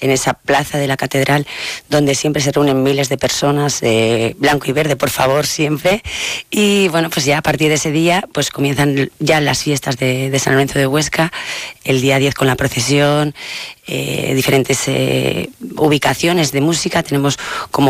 en esa plaza de la catedral, donde siempre se reúnen miles de personas, blanco y verde, por favor, siempre. Y bueno, pues ya a partir de ese día, pues comienzan ya las fiestas de San Lorenzo de Huesca, el día 10 con la procesión, diferentes ubicaciones de música. Tenemos como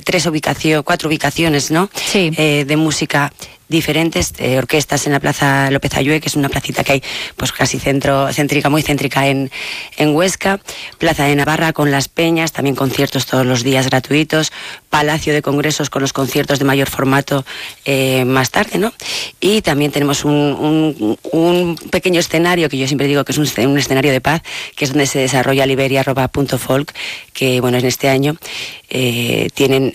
4 ubicaciones, ¿no? Sí. De música diferentes, orquestas en la Plaza López Ayue, que es una placita que hay pues casi céntrica, muy céntrica en Huesca, Plaza de Navarra con las peñas, también conciertos todos los días gratuitos, Palacio de Congresos con los conciertos de mayor formato más tarde, ¿no? Y también tenemos un pequeño escenario, que yo siempre digo que es un escenario de paz, que es donde se desarrolla Liberia.folk, que bueno, en este año tienen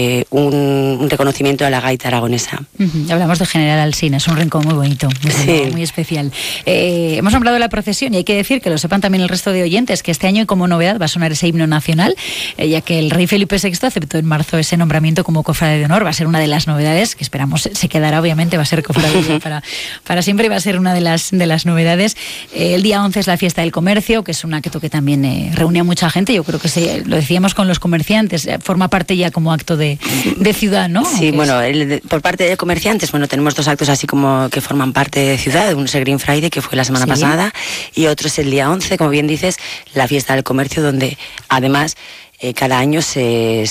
un reconocimiento a la gaita aragonesa. Hablamos de General Alsina, es un rincón muy bonito, muy especial. Hemos hablado de la procesión y hay que decir, que lo sepan también el resto de oyentes, que este año como novedad va a sonar ese himno nacional, ya que el rey Felipe VI aceptó en marzo ese nombramiento como cofrade de honor. Va a ser una de las novedades, que esperamos se quedará, obviamente, va a ser cofrade para siempre y va a ser una de las novedades. El día 11 es la fiesta del comercio, que es un acto que también reúne a mucha gente. Yo creo que lo decíamos con los comerciantes, forma parte ya como acto de ciudad, ¿no? Sí, bueno, por parte de comerciantes, bueno, tenemos 2 actos así como que forman parte de ciudad. Uno es el Green Friday, que fue la semana pasada, y otro es el día 11, como bien dices, la fiesta del comercio, donde además cada año se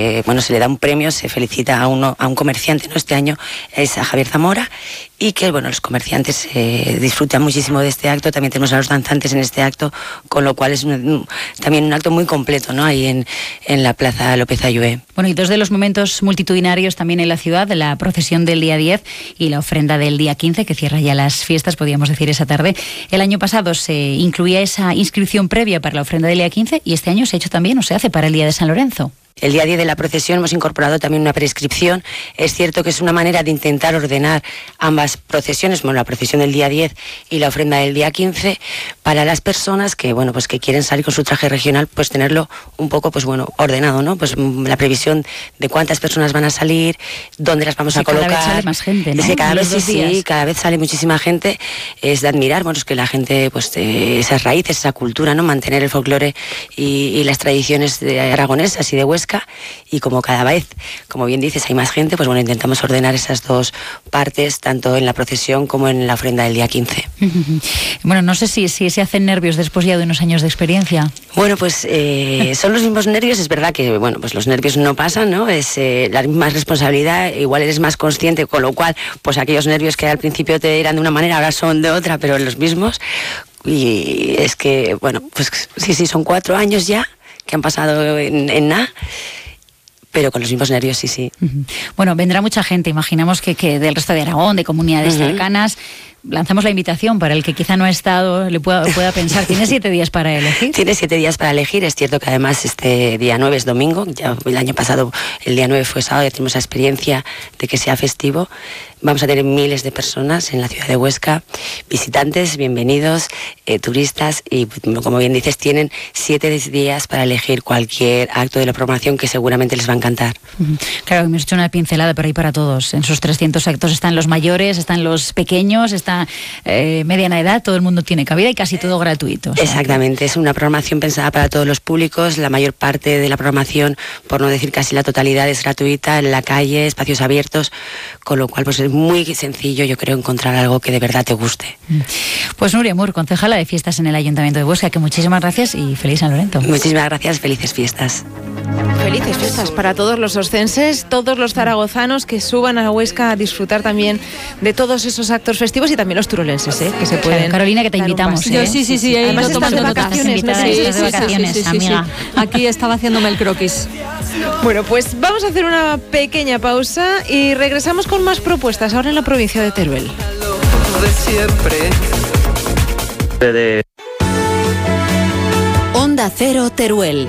le da un premio, se felicita a un comerciante, ¿no? Este año es a Javier Zamora, y que bueno, los comerciantes disfrutan muchísimo de este acto. También tenemos a los danzantes en este acto, con lo cual es también un acto muy completo, ¿no? Ahí en la Plaza López Ayue. Bueno, y 2 de los momentos multitudinarios también en la ciudad, la procesión del día 10 y la ofrenda del día 15, que cierra ya las fiestas, podríamos decir, esa tarde. El año pasado se incluía esa inscripción previa para la ofrenda del día 15 y este año se ha hecho también, o se hace para el día de San Lorenzo. El día 10 de la procesión hemos incorporado también una prescripción. Es cierto que es una manera de intentar ordenar ambas procesiones, bueno, la procesión del día 10 y la ofrenda del día 15, para las personas que, bueno, pues que quieren salir con su traje regional, pues tenerlo un poco, pues bueno, ordenado, ¿no? Pues la previsión de cuántas personas van a salir, dónde las vamos a colocar. Cada vez sale más gente, ¿no? Sí, cada vez sale muchísima gente. Es de admirar, bueno, es que la gente, pues esas raíces, esa cultura, ¿no? Mantener el folclore y las tradiciones aragonesas y de Huesca. Y como cada vez, como bien dices, hay más gente, pues bueno, intentamos ordenar esas 2 partes, tanto en la procesión como en la ofrenda del día 15. Bueno, no sé si se hacen nervios después ya de unos años de experiencia. Bueno, pues son los mismos nervios. Es verdad que, bueno, pues los nervios no pasan, ¿no? Es la misma responsabilidad, igual eres más consciente, con lo cual, pues aquellos nervios que al principio te eran de una manera, ahora son de otra, pero los mismos. Y es que, bueno, pues sí, son 4 años ya que han pasado en nada, pero con los mismos nervios, sí. Bueno, vendrá mucha gente, imaginamos que del resto de Aragón, de comunidades cercanas. Lanzamos la invitación para el que quizá no ha estado, le pueda pensar. ¿Tiene 7 días para elegir? Tiene 7 días para elegir. Es cierto que además este día 9 es domingo. Ya el año pasado el día 9 fue sábado, ya tenemos la experiencia de que sea festivo. Vamos a tener miles de personas en la ciudad de Huesca, visitantes, bienvenidos, turistas, y como bien dices, tienen 7 días para elegir cualquier acto de la programación que seguramente les va a encantar. Claro, hemos hecho una pincelada, pero hay para todos. En esos 300 actos están los mayores, están los pequeños, está mediana edad, todo el mundo tiene cabida y casi todo gratuito. O sea, exactamente, es una programación pensada para todos los públicos. La mayor parte de la programación, por no decir casi la totalidad, es gratuita, en la calle, espacios abiertos, con lo cual pues es muy sencillo, yo creo, encontrar algo que de verdad te guste. Pues Nuria Mur, concejala de fiestas en el Ayuntamiento de Huesca, que muchísimas gracias y feliz San Lorenzo. Muchísimas gracias, felices fiestas. Felices fiestas para todos los oscenses, todos los zaragozanos que suban a Huesca a disfrutar también de todos esos actos festivos, y también los turolenses, que se pueden. Claro, Carolina, que te invitamos. Yo sí, además estás de vacaciones, ¿no? Estás de vacaciones, amiga. Aquí estaba haciéndome el croquis. Bueno, pues vamos a hacer una pequeña pausa y regresamos con más propuestas ahora en la provincia de Teruel. Onda Cero Teruel.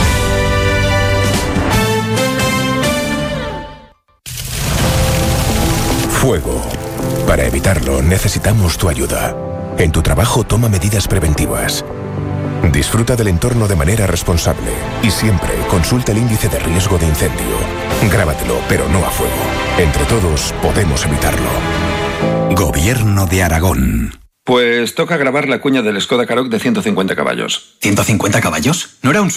Fuego. Para evitarlo necesitamos tu ayuda. En tu trabajo toma medidas preventivas. Disfruta del entorno de manera responsable y siempre consulta el índice de riesgo de incendio. Grábatelo, pero no a fuego. Entre todos podemos evitarlo. Gobierno de Aragón. Pues toca grabar la cuña del Skoda Karoq de 150 caballos. ¿150 caballos? ¿No era un